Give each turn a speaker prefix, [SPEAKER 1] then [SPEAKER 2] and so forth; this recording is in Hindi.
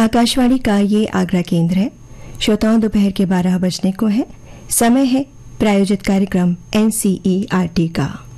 [SPEAKER 1] आकाशवाणी का ये आगरा केंद्र है। श्रोताओं, दोपहर के 12 बजने को है। समय है प्रायोजित कार्यक्रम NCERT का।